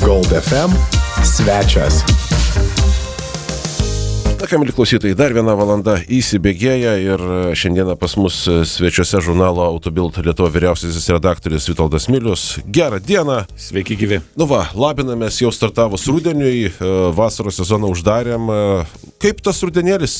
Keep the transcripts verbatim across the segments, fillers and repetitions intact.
Gold F M svečias. Na ką, mėly klausytojai, dar viena valanda įsibėgėja ir šiandieną pas mus svečiuose žurnalo Autobild Lietuva vyriausiasis redaktorius Vitoldas Milius. Gerą dieną. Sveiki gyvi. Nu va, labinamės jau startavus rudeniui, vasaros sezoną uždarėm. Kaip tas rudenėlis?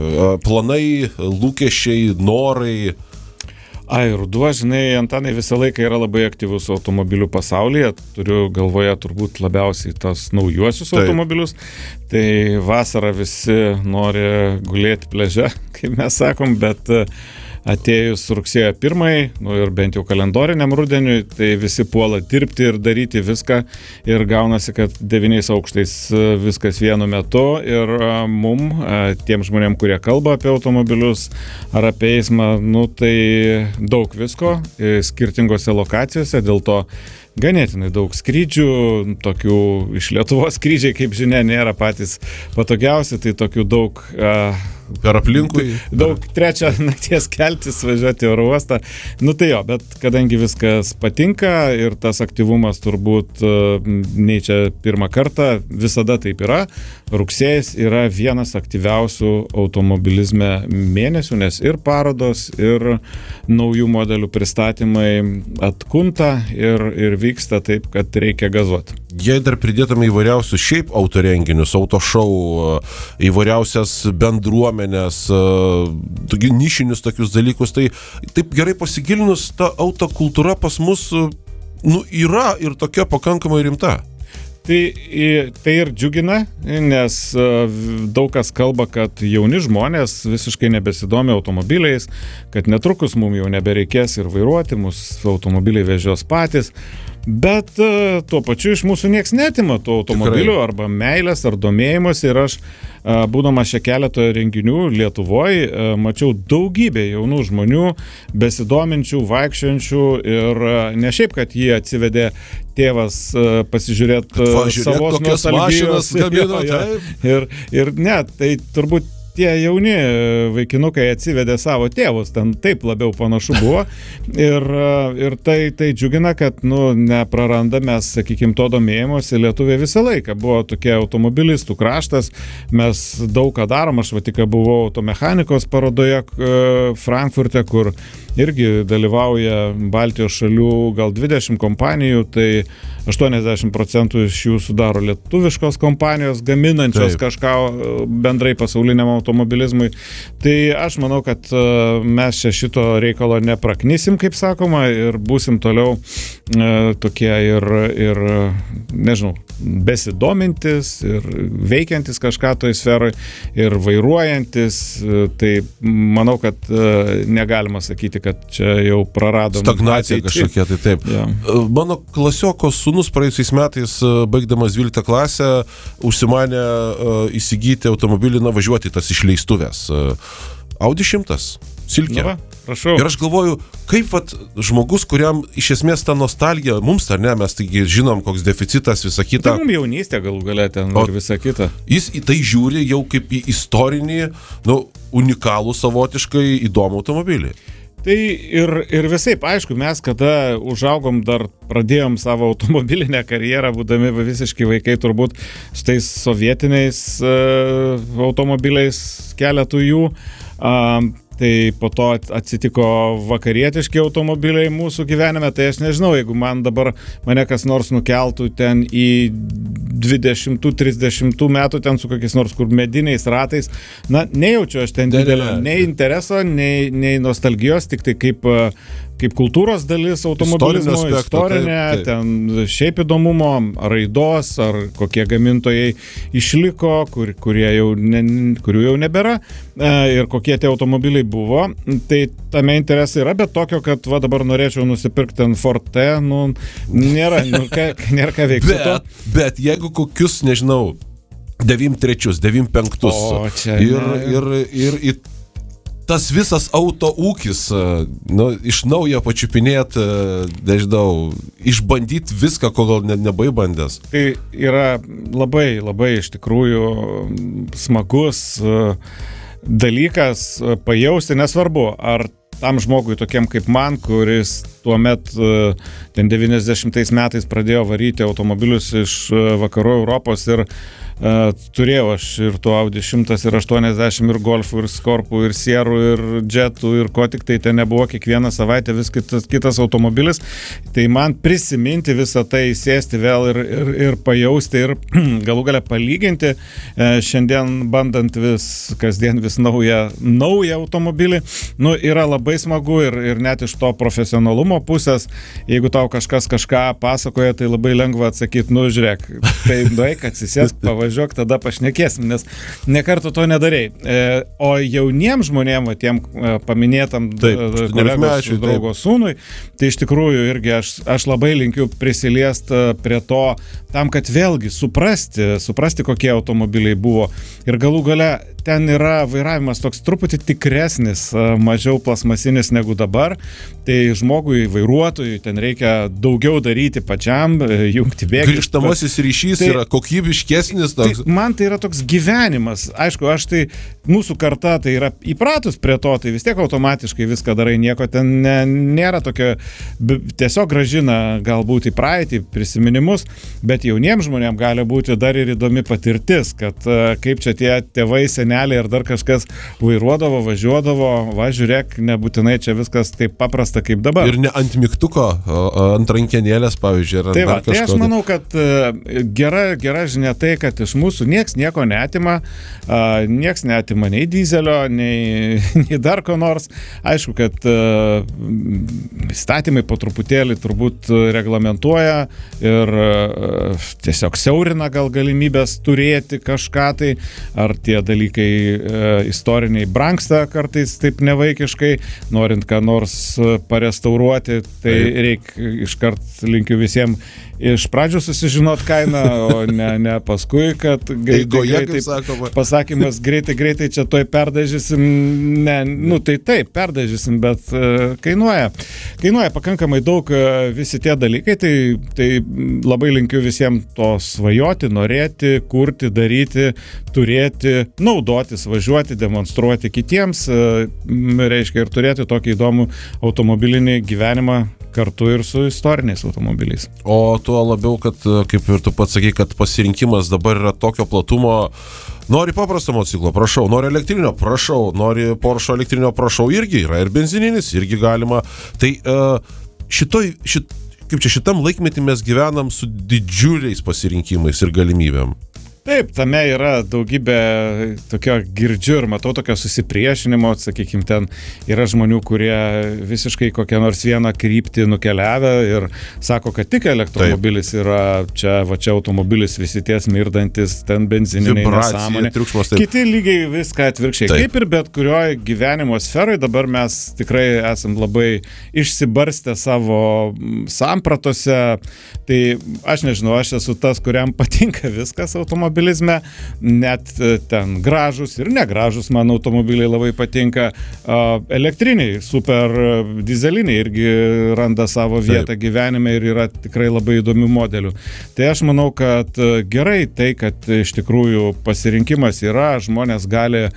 Planai, lūkesčiai, norai? Ai, ruduo, žinai, Antanai visą laiką yra labai aktyvus automobilių pasaulyje. Turiu galvoje turbūt labiausiai tas naujuosius Taip. automobilius. Tai vasarą visi nori gulėti pliaže, kaip mes sakom, bet atėjus rugsėjo pirmai, nu ir bent jau kalendoriniam rudeniui, tai visi puola dirbti ir daryti viską ir gaunasi, kad devyniais aukštais viskas vienu metu ir mum, tiem žmonėm, kurie kalba apie automobilius ar apie eismą, nu tai daug visko, skirtingose lokacijose, dėl to ganėtinai daug skrydžių, tokių iš Lietuvos skrydžiai, kaip žinia, nėra patys patogiausi, tai tokių daug... Uh, Per aplinkui. Daug trečią nakties keltis, važiuoti į oro uostą. Nu tai jo, bet kadangi viskas patinka ir tas aktyvumas turbūt nei čia pirmą kartą, visada taip yra. Rugsėjas yra vienas aktyviausių automobilizme mėnesių, nes ir parodos, ir naujų modelių pristatymai atkunta ir, ir vyksta taip, kad reikia gazuoti. Jei dar pridėtume įvairiausius šiaip autorenginius, autošou, įvairiausias bendruomenės, nišinius tokius dalykus, tai taip gerai pasigilinus, ta autokultūra pas mus nu, yra ir tokia pakankamai rimta. Tai, tai ir džiugina, nes daug kas kalba, kad jauni žmonės visiškai nebesidomi automobiliais, kad netrukus mums jau nebereikės ir vairuoti, mūsų automobiliai vežios patys. Bet uh, tuo pačiu iš mūsų nieks netima tų automobilių Tikrai. Arba meilės ar domėjimus ir aš, uh, būdamas čia keletą renginių Lietuvoje, uh, mačiau daugybę jaunų žmonių, besidominčių, vaikščiančių ir uh, ne šiaip, kad jie atsivedė tėvas uh, pasižiūrėti uh, savos nostalgijos gamino, ir, ir ne, tai turbūt tie jauni vaikinukai atsivedė savo tėvus, ten taip labiau panašu buvo ir, ir tai, tai džiugina, kad nu, nepraranda mes, sakykime, to domėjimuose. Lietuviai visą laiką buvo tokie automobilistų kraštas, mes daug ką darom, aš va tik buvau automechanikos parodoje Frankfurte, kur irgi dalyvauja Baltijos šalių gal dvidešimt kompanijų, tai aštuoniasdešimt procentų iš jų sudaro lietuviškos kompanijos, gaminančios Taip. Kažką bendrai pasauliniam automobilizmui. Tai aš manau, kad mes čia šito reikalo nepraknysim, kaip sakoma, ir būsim toliau e, tokie ir, ir, nežinau, besidomintis ir veikiantis kažką toj sferoj ir vairuojantis. Tai manau, kad negalima sakyti, kad čia jau praradom stagnacija kažkokia, tai taip. Ja. Mano klasiokos sūnus praėjusiais metais, baigdamas dvyliktą klasę, užsimanė uh, įsigyti automobilį, na, važiuoti tas išleistuvės. Uh, Audi šimtas, silkė. Na va, prašau. Ir aš galvoju, kaip vat, žmogus, kuriam iš esmės ta nostalgija, mums ar ne, mes taigi žinom, koks deficitas, visa kita. Tai mums jaunystė galų galia ten o, ir visa kita. Jis į tai žiūri jau kaip į istorinį, nu, unikalų savotiškai įdomų automobilį. Tai ir, ir visaip, aišku, mes kada užaugom, dar pradėjom savo automobilinę karjerą, būdami visiškai vaikai, turbūt su tais sovietiniais uh, automobiliais, keletų jų. Uh, tai po to atsitiko vakarietiški automobiliai mūsų gyvenime, tai aš nežinau, jeigu man dabar mane kas nors nukeltų ten į dvidešimtų, trisdešimtų metų ten su kokiais nors kur mediniais ratais, na, nejaučiu aš ten didelio nei intereso, nei, nei nostalgijos, tik tai kaip, kaip kultūros dalis automobilizmo, aspekto, istorinė, taip, taip. Ten šiaip įdomumo, raidos, ar kokie gamintojai išliko, kur, kurie jau ne, kurių jau nebėra, ir kokie tie automobiliai buvo, tai tame interesai yra, bet tokio, kad va dabar norėčiau nusipirkti ten Ford T, nu, nėra, nu, ką, nėra ką veikti. Bet, bet jeigu kokius, nežinau, devyniasdešimt trečius, devyniasdešimt penktus o, čia, ir, ir, ir, ir tas visas auto ūkis, nu, iš naujo pačiupinėt, nežinau, išbandyti viską, ko gal ne, nebai bandęs. Tai yra labai, labai iš tikrųjų smagus dalykas pajausti, nesvarbu, ar tam žmogui tokiam kaip man, kuris tuomet ten devyniasdešimtais metais pradėjo varyti automobilius iš vakarų Europos ir Uh, turėjau aš ir tų Audi šimtas ir aštuoniasdešimt ir Golfų, ir Scorpų, ir Sierų, ir Jetų, ir ko tik tai ten nebuvo, kiekvieną savaitę vis kitas, kitas automobilis. Tai man prisiminti visą tai, sėsti vėl ir, ir, ir pajausti ir galų galę palyginti, uh, šiandien bandant vis, kasdien vis naują, naują automobilį, nu, yra labai smagu ir, ir net iš to profesionalumo pusės, jeigu tau kažkas kažką pasakoja, tai labai lengva atsakyti, nu, žiūrėk, tai nueik, atsisėsk, pavažiuok, važiuok, tada pašnekėsim, nes nekartų to nedarei. E, o jauniems žmonėm, va, tiem paminėtam taip, kolegos draugo sūnui, tai iš tikrųjų irgi aš, aš labai linkiu prisiliest prie to, tam, kad vėlgi suprasti, suprasti, kokie automobiliai buvo. Ir galų gale ten yra vairavimas toks truputį tikresnis, mažiau plasmasinis negu dabar. Tai žmogui, vairuotojui, ten reikia daugiau daryti pačiam, jungti bėgį. Grįžtamasis ryšys tai, yra kokybiškesnis. Tai, man tai yra toks gyvenimas. Aišku, aš tai, mūsų karta tai yra įpratus prie to, tai vis tiek automatiškai viską darai, nieko ten ne, nėra tokio, tiesiog gražina galbūt į praeitį, prisiminimus, bet jauniems žmonėms gali būti dar ir įdomi patirtis, kad kaip čia tie tėvai, seneliai ar dar kažkas vairuodavo, važiuodavo, va žiūrėk, nebūtinai čia viskas taip paprasta kaip dabar. Ir ne ant mygtuko, ant rankenėlės, pavyzdžiui, ar tai va, dar kažko. Tai aš manau, kad gera, gera žinia tai, kad iš mūsų nieks nieko neatima, nieks neatima nei dizelio, nei, nei dar ko nors. Aišku, kad įstatymai po truputėlį turbūt reglamentuoja ir tiesiog siaurina gal galimybės turėti kažką tai, ar tie dalykai e, istoriniai brangsta kartais taip nevaikiškai, norint ką nors parestauruoti, tai reikia iškart linkiu visiems iš pradžių susižinot kainą, o ne, ne paskui, kad greitai, greitai pasakymas greitai, greitai čia toj perdažysim, ne, nu tai taip, perdažysim, bet uh, kainuoja. Kainuoja pakankamai daug uh, visi tie dalykai, tai, tai labai linkiu visiems to svajoti, norėti, kurti, daryti, turėti, naudotis, važiuoti, demonstruoti kitiems, uh, reiškia ir turėti tokį įdomų automobilinį gyvenimą kartu ir su istoriniais automobiliais. O tuo labiau, kad, kaip ir tu pats sakai, kad pasirinkimas dabar yra tokio platumo, nori paprasto motociklo, prašau, nori elektrinio, prašau, nori Porsche elektrinio, prašau, irgi yra ir benzininis, irgi galima. Tai šitoj, šit, kaip čia, šitam laikmetį mes gyvenam su didžiuliais pasirinkimais ir galimybėm. Taip, tame yra daugybė tokio girdžiu ir matau tokio susipriešinimo, sakykime, ten yra žmonių, kurie visiškai kokią nors vieną kryptį nukeliavę ir sako, kad tik elektromobilis taip. Yra čia, va čia automobilis visi ties mirdantis, ten benzininiai nesąmonė. Kiti lygiai viską atvirkščiai. Taip. Kaip ir bet kurioje gyvenimo sferoje, dabar mes tikrai esam labai išsibarstę savo sampratose. Tai aš nežinau, aš esu tas, kuriam patinka viskas automobilis. Net ten gražus ir negražus man automobiliai labai patinka. Elektriniai, super dizeliniai irgi randa savo vietą Taip. Gyvenime ir yra tikrai labai įdomių modelių. Tai aš manau, kad gerai tai, kad iš tikrųjų pasirinkimas yra, žmonės gali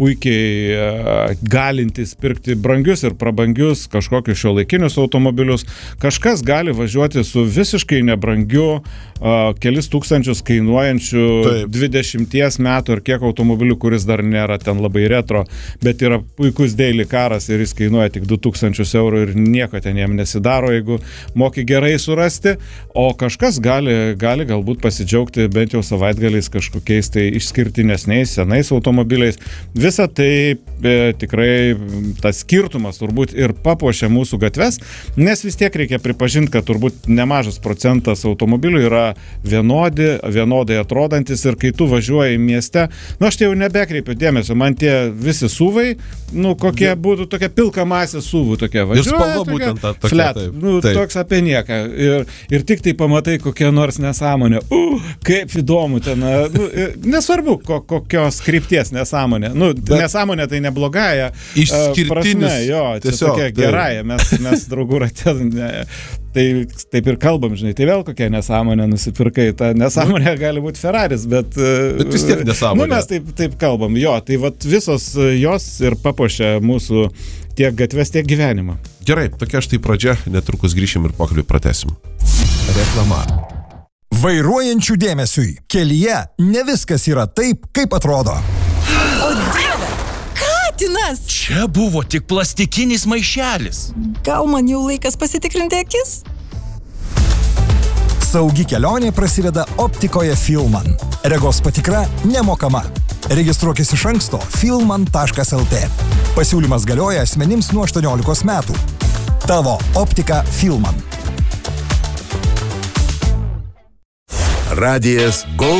puikiai galintys pirkti brangius ir prabangius kažkokius šiuolaikinius automobilius. Kažkas gali važiuoti su visiškai nebrangiu, kelis tūkstančius kainuojančių Taip. dvidešimties metų ir kiek automobilių, kuris dar nėra ten labai retro, bet yra puikus daily karas ir jis kainuoja tik du tūkstančius eurų ir nieko ten jam nesidaro, jeigu moki gerai surasti. O kažkas gali, gali galbūt pasidžiaugti bent jau savaitgaliais kažkokiais tai išskirtinesniais, senais automobiliais. Visa tai e, tikrai tas skirtumas turbūt ir papuošia mūsų gatves, nes vis tiek reikia pripažinti, kad turbūt nemažas procentas automobilių yra vienodi, vienodai atrodantis ir kai tu važiuoji mieste, nu aš tai jau nebekreipiu dėmesio, man tie visi suvai, nu kokie būtų tokia pilka masė suvų, tokia važiuoja. Ir spalva būtent ta tokia. Flat, taip, nu taip. Toks apie nieką. Ir, ir tik tai pamatai kokią nors nesąmonę. Uh, kaip įdomu ten, nu, nesvarbu ko, kokios krypties nesąmonė. Nu, Bet, nesąmonė tai neblogąja. Išskirtinis. Jo, tiesiog tokia gerąja. Mes, mes draugų ratė, ne, tai taip ir kalbam, žinai. Tai vėl kokia nesąmonė nusipirkai. Ta nesąmonė gali būti Ferraris, bet... Bet vis tiek nesąmonė. Nu, mes taip, taip kalbam. Jo, tai vat visos jos ir papuošia mūsų tiek gatves, tiek gyvenimą. Gerai, tokia štai pradžia. Netrukus grįšim ir pokalbį pratesim. Reklama. Vairuojančių dėmesiui. Kelyje ne viskas yra taip, kaip atrodo. O dieve, katinas! Čia buvo tik plastikinis maišelis. Gal man jau laikas pasitikrinti akis? Saugi kelionė prasideda optikoje Filman. Regos patikra nemokama. Registruokis iš anksto filman taškas lt. Pasiūlymas galioja asmenims nuo aštuoniolikos metų. Tavo optika Filman. Radijas Go.